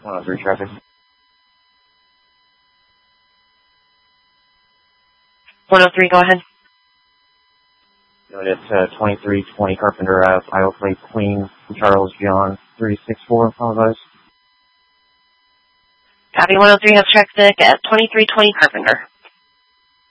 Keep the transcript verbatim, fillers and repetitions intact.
one oh three traffic. one oh three, go ahead. Unit uh, twenty-three twenty Carpenter Ave, Iowa Plate, Queen, Charles John, three six four, apologize. Copy one oh three, have traffic at twenty-three twenty Carpenter.